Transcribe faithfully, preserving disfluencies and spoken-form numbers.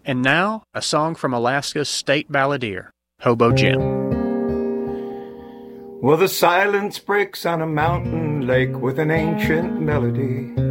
And now, a song from Alaska's state balladeer, Hobo Jim. Well, the silence breaks on a mountain lake with an ancient melody.